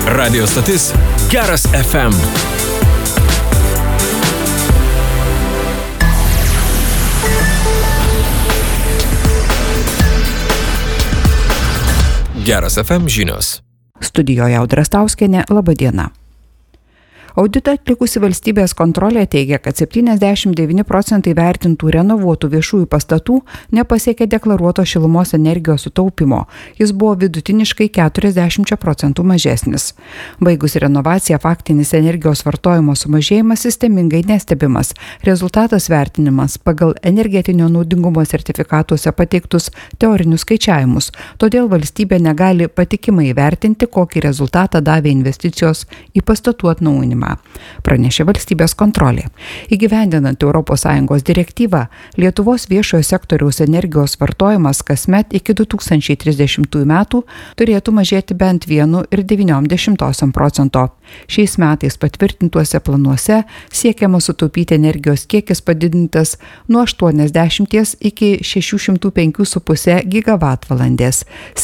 Radio stotis Geras FM. Geras FM žinios. Studijoje Audra Stauskienė, laba diena. Auditą atlikusi valstybės kontrolė teigia, kad 79% vertintų renovuotų viešųjų pastatų nepasiekė deklaruoto šilumos energijos sutaupimo. Jis buvo vidutiniškai 40% mažesnis. Baigus renovaciją, faktinis energijos vartojimo sumažėjimas sistemingai nestebimas. Rezultatas vertinimas pagal energetinio naudingumo sertifikatuose pateiktus teorinius skaičiavimus. Todėl valstybė negali patikimai vertinti, kokį rezultatą davė investicijos į pastatų atnaujinimą. Pranešė valstybės kontrolė. Įgyvendinant ES direktyvą, Lietuvos viešojo sektoriaus energijos vartojimas kasmet iki 2030 metų turėtų mažėti bent 1,9%. Šiais metais patvirtintuose planuose siekiama sutaupyti energijos kiekis padidintas nuo 80 iki 605,5 gigavatvalandės,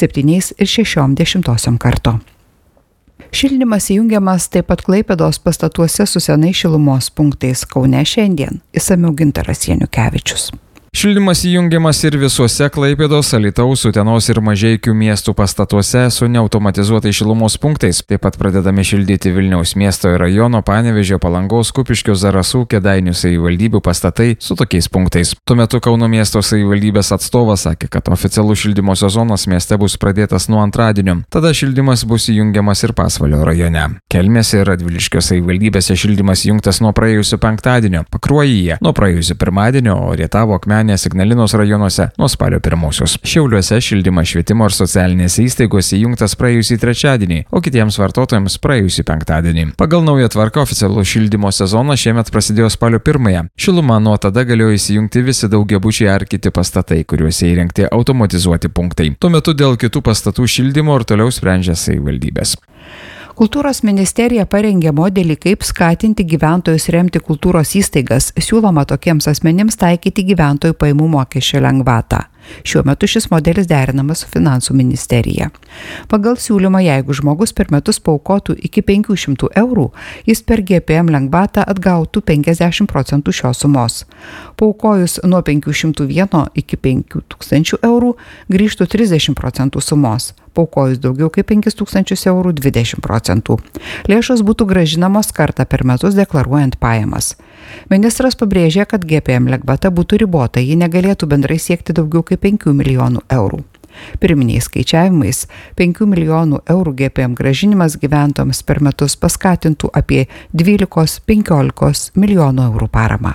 7,6 karto. Šildymas įjungiamas taip pat Klaipėdos pastatuose su senais šilumos punktais. Kaune šiandien. Išsamiau Gintaras Janukevičius. Šildymas įjungiamas ir visuose Klaipėdos, Alytaus, Utenos ir Mažeikių miestų pastatuose su neautomatizuotais šilumos punktais. Taip pat pradedami šildyti Vilniaus miesto ir rajono, Panevėžio, Palangos, Kupiškio, Zarasų, Kėdainių savivaldybių pastatai su tokiais punktais. Tuo metu Kauno miesto savivaldybės atstovas sakė, kad oficialus šildymo sezonas mieste bus pradėtas nuo antradienio. Tada šildymas bus įjungiamas ir Pasvalio rajone. Kelmėse ir Radviliškio savivaldybėse šildymas įjungtas nuo praėjusio penktadienio, Pakruojyje nuo praėjusio pirmadienio, o Rietavo, Akmenės, Ignalinos rajonuose nuo spalio 1. Šiauliuose šildymas švietimo ir socialinėse įstaigose įjungtas praėjusį trečiadienį, o kitiems vartotojams praėjusį penktadienį. Pagal naują tvarką oficialus šildymo sezonas šiemet prasidėjo spalio 1. Šilumą nuo tada galėjo įsijungti visi daugiabučiai ar kiti pastatai, kuriuose įrengti automatizuoti punktai. Tuo metu dėl kitų pastatų šildymo ir toliau sprendžia savivaldybės. Kultūros ministerija parengė modelį, kaip skatinti gyventojus remti kultūros įstaigas. Siūloma tokiems asmenims taikyti gyventojų pajamų mokesčio lengvatą. Šiuo metu šis modelis derinamas su Finansų ministerija. Pagal siūlymą, jeigu žmogus per metus paaukotų iki 500 eurų, jis per GPM lengvatą atgautų 50% šios sumos. Paaukojus nuo 501 iki 5000 eurų grįžtų 30% sumos. Paaukojus daugiau kaip 5000 eurų 20%. Lėšos būtų grąžinamos kartą per metus deklaruojant pajamas. Ministras pabrėžė, kad GPM lengvata būtų ribota, ji negalėtų bendrai siekti daugiau kaip 5 milijonų eurų. Pirminiais skaičiavimais 5 milijonų eurų GPM grąžinimas gyventojams per metus paskatintų apie 12-15 milijonų eurų paramą.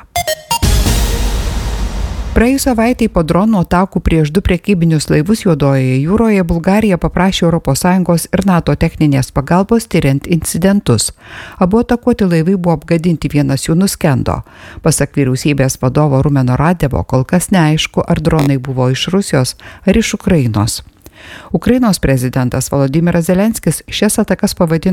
Praėjusią savaitę po dronų atakų prieš 2 prekybinius laivus Juodojoje jūroje Bulgarija paprašė ES ir NATO techninės pagalbos tyriant incidentus. Abu atakuoti laivai buvo apgadinti, vienas jų nuskendo. Pasak vyriausybės vadovo Rumeno Radevo, kol kas neaišku, ar dronai buvo iš Rusijos ar iš Ukrainos. Ukrainos prezidentas Volodymyras Zelenskis šias atakas pavadino